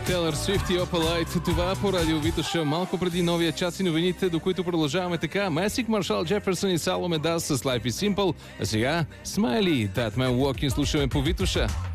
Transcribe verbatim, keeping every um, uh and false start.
Тейлър Свифт и Opalite. Това по радио Витоша малко преди новия час и новините, до които продължаваме така. Месик, Маршал Джеферсън и Саломе Дас с Life is Simple. А сега Смайли, That Man Walking слушаме по Витоша.